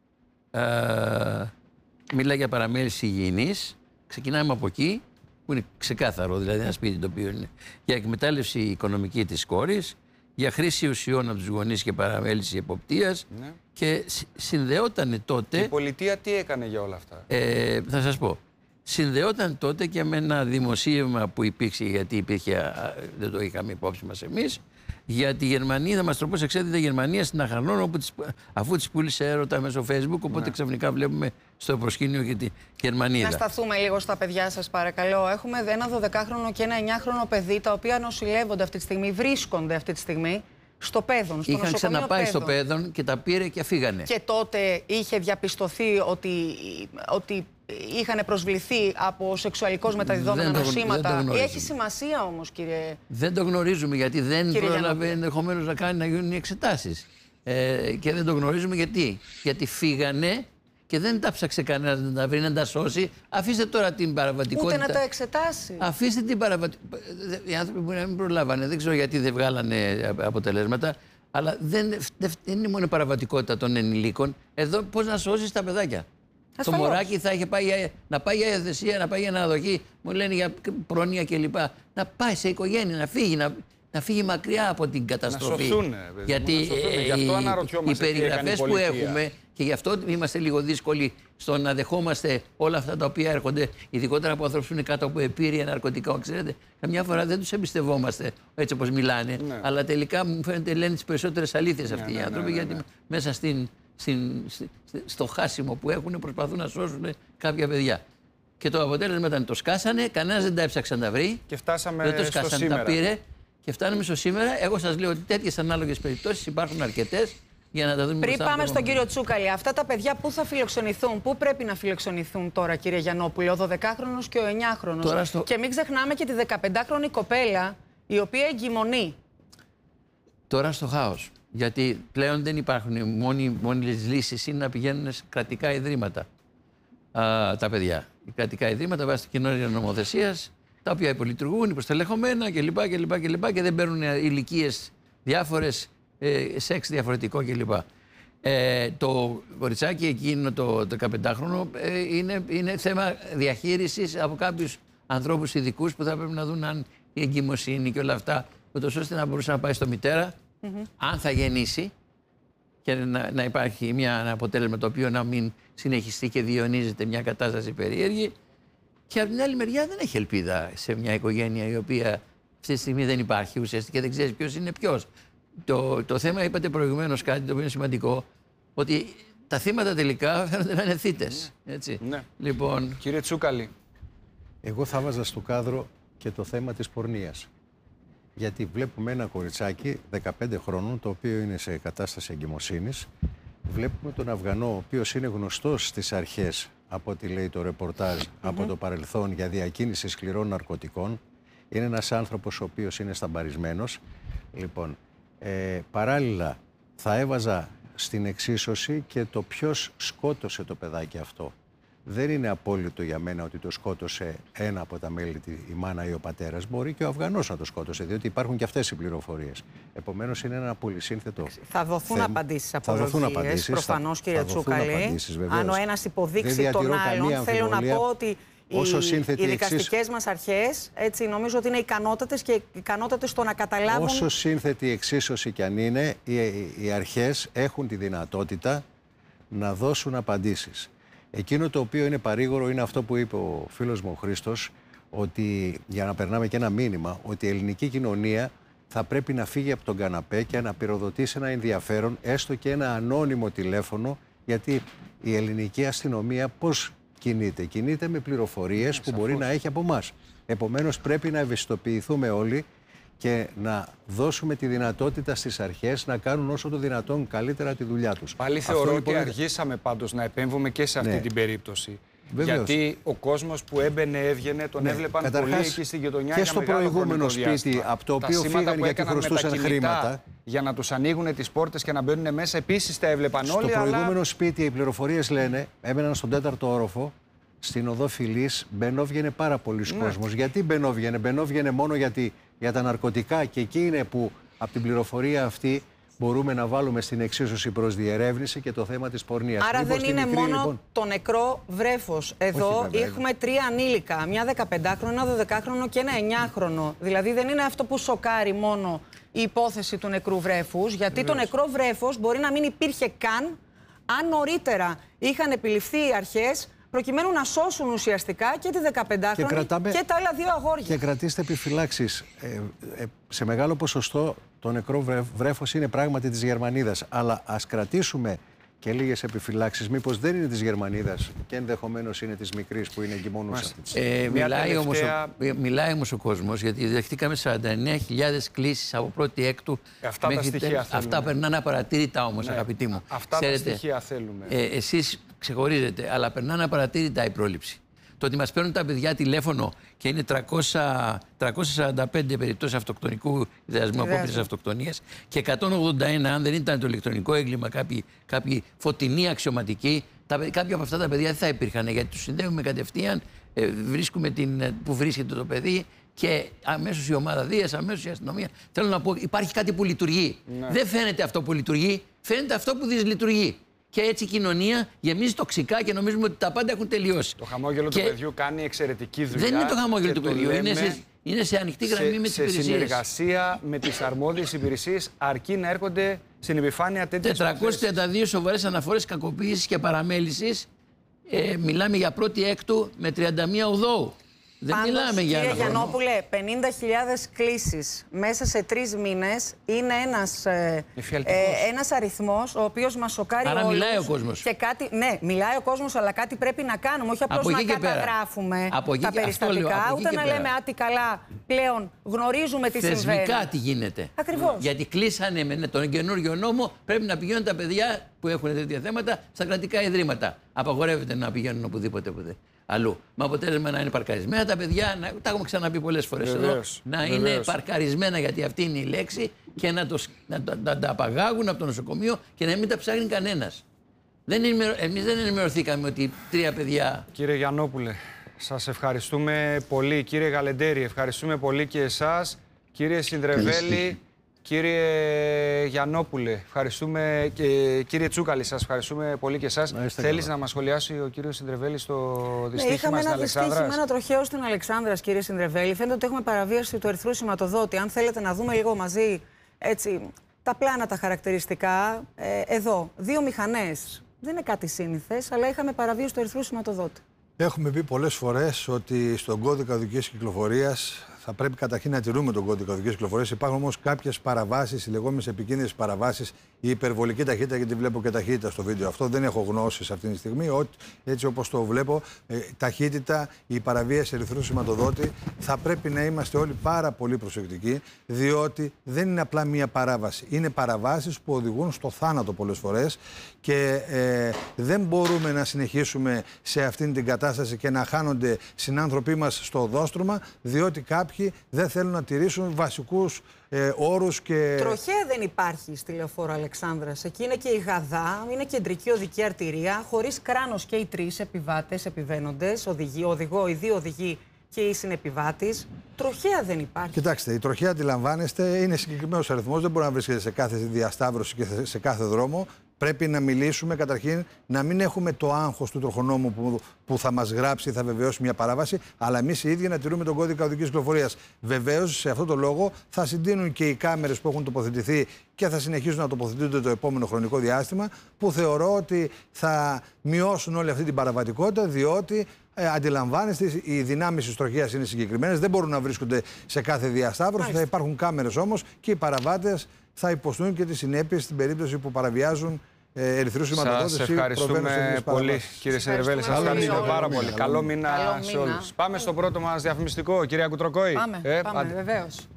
μιλάει για παραμέληση υγιεινής. Ξεκινάμε από εκεί, που είναι ξεκάθαρο, δηλαδή ένα σπίτι το οποίο είναι για εκμετάλλευση οικονομική της κόρης, για χρήση ουσιών από τους γονείς και παραμέληση εποπτείας. Ναι. Και συνδεόταν τότε... Η πολιτεία τι έκανε για όλα αυτά? Θα σας πω. συνδεόταν τότε και με ένα δημοσίευμα που υπήρξε, γιατί δεν το είχαμε υπόψη μας εμείς, για τη Γερμανία, θα μας τροπός εξέδεται η Γερμανία στην Αχαρνών, αφού της πούλησε έρωτα μέσω Facebook, οπότε ξαφνικά βλέπουμε στο προσκήνιο και τη Γερμανία. Να σταθούμε λίγο στα παιδιά σας παρακαλώ. Έχουμε ένα 12χρονο και ένα 9χρονο παιδί, τα οποία νοσηλεύονται αυτή τη στιγμή, βρίσκονται αυτή τη στιγμή στο Πέδον, στο Είχαν ξαναπάει στο Πέδον και τα πήρε και φύγανε. Και τότε είχε διαπιστωθεί ότι είχαν προσβληθεί από σεξουαλικώς μεταδιδόμενα νοσήματα. Έχει σημασία όμως, κύριε. Δεν το γνωρίζουμε, γιατί δεν πρόλαβε ενδεχομένως να γίνουν οι εξετάσεις. Και δεν το γνωρίζουμε γιατί φύγανε και δεν τα ψάξε κανένας να τα βρει, να τα σώσει. Αφήστε τώρα την παραβατικότητα. Ούτε να τα εξετάσει. Αφήστε την παραβατικότητα. Οι άνθρωποι μπορεί να μην προλάβανε. Δεν ξέρω γιατί δεν βγάλανε αποτελέσματα. Αλλά δεν είναι μόνο η παραβατικότητα των ενηλίκων. Εδώ πώς να σώσεις τα παιδάκια. Ασφαλώς. Το μωράκι θα είχε πάει να πάει για υιοθεσία, να πάει για αναδοχή. Μου λένε για πρόνοια κλπ. Να πάει σε οικογένεια, να φύγει. Να φύγει μακριά από την καταστροφή. Να σωθούν, γιατί οι περιγραφές που έχουμε, και γι' αυτό είμαστε λίγο δύσκολοι στο να δεχόμαστε όλα αυτά τα οποία έρχονται, ειδικότερα από ανθρώπους που είναι κάτω από επίρρεια ναρκωτικών. Ξέρετε, καμιά φορά δεν τους εμπιστευόμαστε έτσι όπως μιλάνε, αλλά τελικά μου φαίνεται λένε τις περισσότερες αλήθειες αυτοί οι άνθρωποι, γιατί μέσα στο χάσιμο που έχουν προσπαθούν να σώσουν κάποια παιδιά. Και το αποτέλεσμα ήταν το σκάσανε, κανένας δεν τα έψαξε να τα βρει. Και φτάσαμε δεν το σκάσανε, στο σήμερα. τα πήρε. Και φτάνουμε στο σήμερα. Εγώ σας λέω ότι τέτοιες ανάλογες περιπτώσεις υπάρχουν αρκετές για να τα δούμε. Πριν πάμε στον κύριο Τσούκαλη, αυτά τα παιδιά πού θα φιλοξενηθούν, πού πρέπει να φιλοξενηθούν τώρα, κύριε Γιαννόπουλο, ο 12χρονος και ο 9χρονος. Και μην ξεχνάμε και τη 15χρονη κοπέλα, η οποία εγκυμονεί. Τώρα στο χάος. Γιατί πλέον δεν υπάρχουν. Μόνες λύσεις είναι να πηγαίνουν σε κρατικά ιδρύματα τα παιδιά. Οι κρατικά ιδρύματα βάσει τη κοινωνικής νομοθεσίας, τα οποία υπολειτουργούν, υποστελεχωμένα κλπ. Και δεν παίρνουν ηλικίες διάφορες, σεξ διαφορετικό κλπ. Το κοριτσάκι εκείνο το 15χρονο είναι θέμα διαχείρισης από κάποιους ανθρώπους ειδικούς που θα πρέπει να δουν αν η εγκυμοσύνη και όλα αυτά, ούτως ώστε να μπορούσε να πάει στο μητέρα, αν θα γεννήσει και να υπάρχει ένα αποτέλεσμα το οποίο να μην συνεχιστεί και διαιωνίζεται μια κατάσταση περίεργη. Και από την άλλη μεριά δεν έχει ελπίδα σε μια οικογένεια η οποία αυτή τη στιγμή δεν υπάρχει ουσιαστικά και δεν ξέρει ποιος είναι ποιος. Το θέμα, είπατε προηγουμένως κάτι το οποίο είναι σημαντικό, ότι τα θύματα τελικά φαίνονται να είναι θύτες. Έτσι. Ναι. Λοιπόν, κύριε Τσούκαλη. Εγώ θα βάζα στο κάδρο και το θέμα της πορνείας. Γιατί βλέπουμε ένα κοριτσάκι 15 χρόνων, το οποίο είναι σε κατάσταση εγκυμοσύνης. Βλέπουμε τον Αφγανό, ο οποίος είναι γνωστός στις αρχές, από ό,τι λέει το ρεπορτάζ, από το παρελθόν για διακίνηση σκληρών ναρκωτικών. Είναι ένας άνθρωπος ο οποίος είναι σταμπαρισμένος. Λοιπόν, παράλληλα θα έβαζα στην εξίσωση και το ποιος σκότωσε το παιδάκι αυτό. Δεν είναι απόλυτο για μένα ότι το σκότωσε ένα από τα μέλη, η μάνα ή ο πατέρας. Μπορεί και ο Αφγανός να το σκότωσε, διότι υπάρχουν και αυτές οι πληροφορίες. Επομένως, είναι ένα πολυσύνθετο. Θα δοθούν απαντήσεις από απολογίες, προφανώς, κύριε Τσούκαλη. Αν ο ένας υποδείξει τον άλλον, θέλω να πω ότι οι δικαστικές μας αρχές, έτσι, νομίζω ότι είναι ικανότατες και ικανότατες στο να καταλάβουν. Όσο σύνθετη εξίσωση κι αν είναι, οι αρχές έχουν τη δυνατότητα να δώσουν απαντήσεις. Εκείνο το οποίο είναι παρήγορο είναι αυτό που είπε ο φίλος μου ο Χρήστος, ότι για να περνάμε και ένα μήνυμα, ότι η ελληνική κοινωνία θα πρέπει να φύγει από τον καναπέ και να πυροδοτήσει ένα ενδιαφέρον, έστω και ένα ανώνυμο τηλέφωνο, γιατί η ελληνική αστυνομία πώς κινείται? Κινείται με πληροφορίες που μπορεί να έχει από εμάς. Επομένως πρέπει να ευαισθητοποιηθούμε όλοι και να δώσουμε τη δυνατότητα στις αρχές να κάνουν όσο το δυνατόν καλύτερα τη δουλειά τους. Πάλι θεωρώ ότι αργήσαμε πάντως να επέμβουμε και σε αυτή την περίπτωση. Βεβαίως. Γιατί ο κόσμος που έμπαινε, έβγαινε, τον έβλεπαν πολύ εκεί στη γειτονιά. Και στο προηγούμενο σπίτι, από το οποίο φύγαν γιατί χρωστούσαν χρήματα. Για να τους ανοίγουν τις πόρτες και να μπαίνουν μέσα, επίσης τα έβλεπαν όλοι. Στο προηγούμενο σπίτι, οι πληροφορίες λένε, έμεναν στον 4ο όροφο. Στην οδό Φιλής μπαινόβγαινε πάρα πολλοί κόσμος. Γιατί μπαινόβγαινε μόνο για τα ναρκωτικά, και εκεί είναι που από την πληροφορία αυτή μπορούμε να βάλουμε στην εξίσωση προς διερεύνηση και το θέμα της πορνείας. Άρα δεν είναι μόνο το νεκρό βρέφος. Εδώ έχουμε 3 ανήλικα, μια 15χρονο, ένα 12χρονο και ένα 9χρονο. Δηλαδή δεν είναι αυτό που σοκάρει μόνο η υπόθεση του νεκρού βρέφους, γιατί το νεκρό βρέφος μπορεί να μην υπήρχε καν αν νωρίτερα είχαν επιληφθεί οι αρχές προκειμένου να σώσουν ουσιαστικά και τη 15χρονη και τα άλλα 2 αγόρια. Και κρατήστε επιφυλάξεις. Σε μεγάλο ποσοστό το νεκρό βρέφος είναι πράγματι της Γερμανίδας. Αλλά ας κρατήσουμε και λίγες επιφυλάξεις. Μήπως δεν είναι της Γερμανίδας και ενδεχομένως είναι της μικρής που είναι εγκυμονούσα. Μιλάει όμως ο κόσμος, γιατί δεχτήκαμε 49.000 κλήσεις από 1η Έκτου. Αυτά τα στοιχεία θέλουμε. Αυτά περνάνε απαρατήρητα όμως, αγαπητοί μου. Αυτά τα στοιχεία θέλουμε. Εσείς ξεχωρίζετε, αλλά περνάνε απαρατήρητα η πρόληψη. Το ότι μας παίρνουν τα παιδιά τηλέφωνο και είναι 345 περιπτώσεις αυτοκτονικού ιδεασμού, απόπειρας αυτοκτονίας, και 181, αν δεν ήταν το ηλεκτρονικό έγκλημα, κάποιοι φωτεινοί αξιωματικοί, κάποια από αυτά τα παιδιά δεν θα υπήρχαν, γιατί τους συνδέουμε κατευθείαν, βρίσκουμε που βρίσκεται το παιδί και αμέσως η ομάδα Δίας, αμέσως η αστυνομία. Θέλω να πω, υπάρχει κάτι που λειτουργεί. Ναι. Δεν φαίνεται αυτό που λειτουργεί, φαίνεται αυτό που δυσλειτουργεί. Και έτσι η κοινωνία γεμίζει τοξικά και νομίζουμε ότι τα πάντα έχουν τελειώσει. Το χαμόγελο του παιδιού κάνει εξαιρετική δουλειά. Δεν είναι το χαμόγελο του παιδιού, είναι σε ανοιχτή γραμμή με τις υπηρεσίες. Σε συνεργασία με τις αρμόδιες υπηρεσίες, αρκεί να έρχονται στην επιφάνεια τέτοιες 432 σοβαρές αναφορές κακοποίησης και παραμέλησης. Μιλάμε για 1η Έκτου με 31 Οδόου. Δεν μιλάμε για κύριε Γιαννόπουλε, 50.000 κλήσεις μέσα σε 3 μήνες είναι ένας αριθμός ο οποίος μας σοκάρει όλους. Άρα μιλάει ο κόσμος. Και κάτι, ναι, μιλάει ο κόσμος, αλλά κάτι πρέπει να κάνουμε. Όχι απλώς να καταγράφουμε τα περιστατικά, ούτε να λέμε άτι καλά, πλέον γνωρίζουμε τι συμβαίνει. Θεσμικά τι γίνεται. Ακριβώς. Γιατί κλείσανε με τον καινούργιο νόμο, πρέπει να πηγαίνουν τα παιδιά που έχουν τέτοια θέματα στα κρατικά ιδρύματα. Απαγορεύεται να πηγαίνουν οπουδήποτε αλλού. Με αποτέλεσμα να είναι παρκαρισμένα τα παιδιά, τα έχουμε ξαναπεί πολλές φορές εδώ, να είναι παρκαρισμένα, γιατί αυτή είναι η λέξη, και να τα απαγάγουν από το νοσοκομείο και να μην τα ψάχνει κανένας. Εμείς δεν ενημερωθήκαμε ότι 3 παιδιά... Κύριε Γιαννόπουλε, σας ευχαριστούμε πολύ. Κύριε Γαλεντέρη, ευχαριστούμε πολύ και εσάς. Κύριε Συνδρεβέλη, κύριε Γιαννόπουλε, ευχαριστούμε, και κύριε Τσούκαλη, σας ευχαριστούμε πολύ και εσάς. Θέλεις να μας σχολιάσει ο κύριος Συνδρεβέλης το δυστύχημα στην Αλεξάνδρας? Είχαμε ένα δυστύχημα, ένα τροχαίο στην Αλεξάνδρας, κύριε Συνδρεβέλη. Φαίνεται ότι έχουμε παραβίαση του ερυθρού σηματοδότη. Αν θέλετε να δούμε λίγο μαζί τα πλάνα, τα χαρακτηριστικά. Εδώ, 2 μηχανές. Δεν είναι κάτι σύνηθες, αλλά είχαμε παραβίαση του ερυθρού σηματοδότη. Έχουμε πει πολλές φορές ότι στον κώδικα οδικής κυκλοφορίας θα πρέπει καταρχήν να τηρούμε τον κώδικα οδικής κυκλοφορίας. Υπάρχουν όμως κάποιες παραβάσεις, οι λεγόμενες επικίνδυνες παραβάσεις, η υπερβολική ταχύτητα, γιατί βλέπω και ταχύτητα στο βίντεο αυτό. Δεν έχω γνώσεις αυτή τη στιγμή. Έτσι όπως το βλέπω, ταχύτητα, η παραβίαση ερυθρού σηματοδότη, θα πρέπει να είμαστε όλοι πάρα πολύ προσεκτικοί, διότι δεν είναι απλά μία παράβαση. Είναι παραβάσεις που οδηγούν στο θάνατο πολλές φορές και δεν μπορούμε να συνεχίσουμε σε αυτήν την κατάσταση και να χάνονται συνάνθρωποι μας στο οδόστρωμα, διότι κάποιοι δεν θέλουν να τηρήσουν βασικούς όρους και... Τροχέα δεν υπάρχει στη λεωφόρο Αλεξάνδρας. Εκεί είναι και η Γαδά, είναι κεντρική οδική αρτηρία, χωρίς κράνος και οι 3 επιβάτες, επιβαίνοντες, οι 2 οδηγοί και η συνεπιβάτης. Τροχέα δεν υπάρχει. Κοιτάξτε, η τροχέα, αντιλαμβάνεστε, είναι συγκεκριμένος αριθμός, δεν μπορεί να βρίσκεται σε κάθε διασταύρωση και σε κάθε δρόμο. Πρέπει να μιλήσουμε καταρχήν, να μην έχουμε το άγχος του τροχονόμου που θα μας γράψει, θα βεβαιώσει μια παράβαση, αλλά εμείς οι ίδιοι να τηρούμε τον κώδικα οδικής κυκλοφορίας. Βεβαίως, σε αυτό το λόγο θα συντείνουν και οι κάμερες που έχουν τοποθετηθεί και θα συνεχίσουν να τοποθετούνται το επόμενο χρονικό διάστημα, που θεωρώ ότι θα μειώσουν όλη αυτή την παραβατικότητα, διότι αντιλαμβάνεστε, οι δυνάμεις της τροχέας είναι συγκεκριμένες, δεν μπορούν να βρίσκονται σε κάθε διασταύρωση. Θα υπάρχουν κάμερες όμως και οι παραβάτες θα υποστούν και τις συνέπειες στην περίπτωση που παραβιάζουν ερυθρού σηματοδότες. Σας ευχαριστούμε πολύ, κύριε Συνδρεβέλη. Σας ευχαριστούμε πάρα πολύ. Καλό μήνα σε όλους. Πάμε στο πρώτο μας διαφημιστικό, κυρία Κουτροκόη. Πάμε, βεβαίως.